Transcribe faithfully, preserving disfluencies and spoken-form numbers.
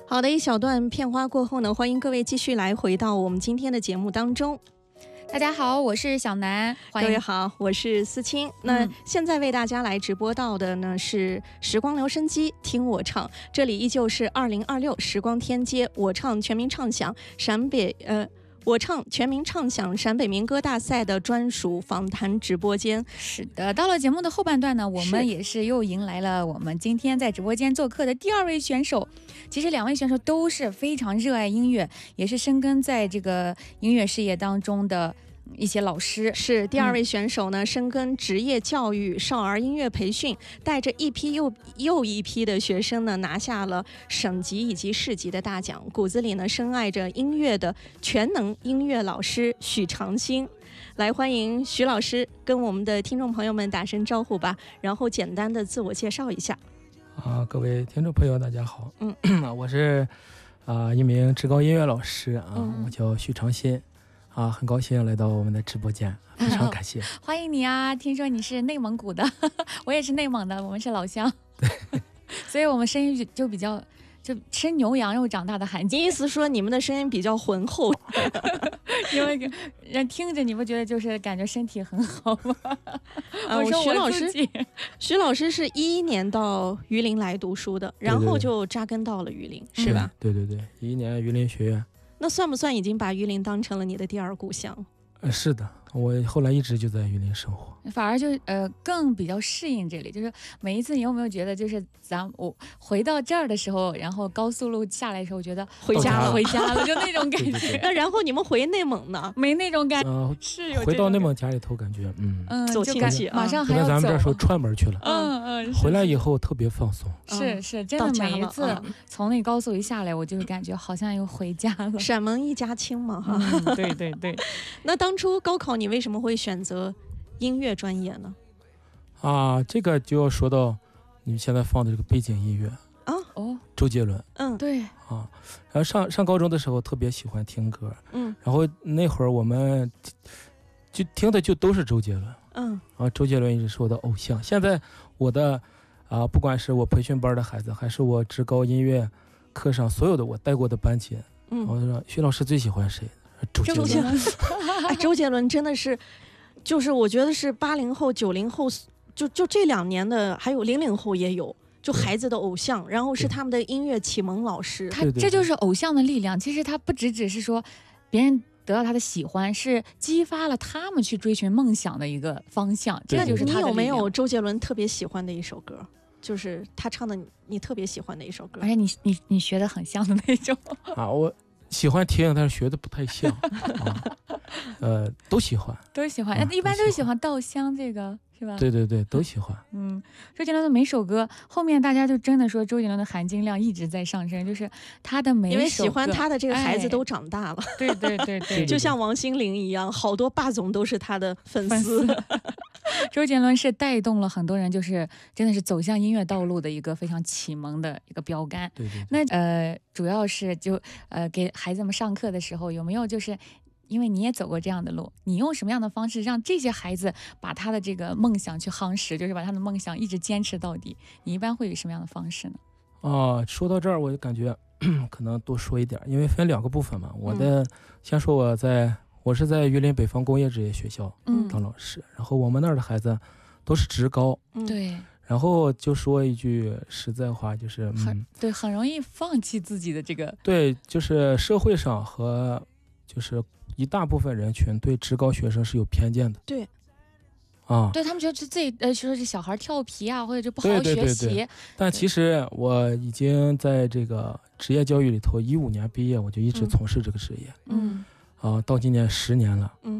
好的，一小段片花过后呢，欢迎各位继续来回到我们今天的节目当中。 大家好，我是小南，欢各迎位好，我是思清。那、 嗯、 现在为大家来直播到的呢是时光留声机听我唱，这里依旧是二零二六时光天街我唱全民唱响陕北呃我唱全民唱响陕北民歌大赛的专属访谈直播间。 是的，到了节目的后半段呢，我们也是又迎来了我们今天在直播间做客的第二位选手。其实两位选手都是非常热爱音乐，也是深耕在这个音乐事业当中的一些老师。 是第二位选手呢，嗯、深耕职业教育、少儿音乐培训，带着一批又又一批的学生呢，拿下了省级以及市级的大奖。骨子里呢，深爱着音乐的全能音乐老师许长兴。来，欢迎许老师跟我们的听众朋友们打声招呼吧，然后简单的自我介绍一下。 啊，各位听众朋友，大家好。嗯，我是啊一名职高音乐老师啊，嗯、我叫许长兴。啊，很高兴来到我们的直播间，非常感谢、哦、 欢迎你啊！听说你是内蒙古的，我也是内蒙的，我们是老乡， 对， 所以我们声音就比较就吃牛羊肉长大的韩姐。意思说你们的声音比较浑厚， 因为人听着你不觉得就是感觉身体很好吗？ 啊，我说徐老师，徐老师是一一年到榆林来读书的，然后就扎根到了榆林， 对对对是吧？ 对对对，一一年榆林学院。 那算不算已经把榆林当成了你的第二故乡？ 呃，是的，我后来一直就在榆林生活， 反而就呃更比较适应这里。就是每一次你有没有觉得，就是咱我回到这儿的时候，然后高速路下来的时候，觉得回家了， 回家了，就那种感觉。 那然后你们回内蒙呢？ 没那种感觉， 呃、 是有回到内蒙家里头，感觉嗯嗯走亲戚， 马上还要走。 咱们这儿说串门去了， 嗯嗯， 回来以后特别放松。 是是，真的每一次从那高速一下来，我就感觉好像又回家了。 陕门一家亲嘛，哈、 嗯，对对对。 那当初高考你为什么会选择音乐专业呢？ 啊，这个就要说到你们现在放的这个背景音乐啊， 哦， 周杰伦， 嗯，对啊，然后上上高中的时候特别喜欢听歌， 嗯， 然后那会儿我们就听的就都是周杰伦， 嗯， 啊，周杰伦一直是我的偶像。现在我的啊，不管是我培训班的孩子，还是我职高音乐课上所有的我带过的班级，嗯，我说徐老师最喜欢谁？周杰伦。 周杰伦，哎，周杰伦真的是，就是我觉得是八零后、九零后，就就这两年的，还有零零后也有，就孩子的偶像，然后是他们的音乐启蒙老师。 他这就是偶像的力量。其实他不只只是说别人得到他的喜欢，是激发了他们去追寻梦想的一个方向。这就是他的力量。 你有没有周杰伦特别喜欢的一首歌？就是他唱的你特别喜欢的一首歌， 而且你你你学的很像的那种啊，我喜欢听，但是学的不太像，啊、呃，都喜欢， 都喜欢，啊、一般都喜欢稻香这个是吧？ 对对对，都喜欢。 嗯，周杰伦的每首歌后面大家就真的说周杰伦的含金量一直在上升，就是他的每一首歌， 因为喜欢他的这个孩子都长大了， 哎、对对对对， 就像王心凌一样，好多霸总都是他的粉丝。 粉丝周杰伦是带动了很多人，就是真的是走向音乐道路的一个非常启蒙的一个标杆。 对对对。 那呃，主要是就呃给孩子们上课的时候，有没有就是因为你也走过这样的路，你用什么样的方式让这些孩子把他的这个梦想去夯实，就是把他的梦想一直坚持到底？你一般会有什么样的方式呢？ 啊，说到这儿，我就感觉可能多说一点，因为分两个部分嘛。我的、嗯、先说我在。我是在榆林北方工业职业学校当老师、嗯、然后我们那儿的孩子都是职高， 对、嗯， 然后就说一句实在话，就是嗯，对，很容易放弃自己的这个， 对，就是社会上和就是一大部分人群对职高学生是有偏见的， 对， 啊， 对他们觉得自己呃说是小孩调皮啊，或者就不好好学习， 对对对对，但其实我已经在这个职业教育里头，一五年毕业我就一直从事这个职业， 嗯。 啊，到今年十年了，嗯。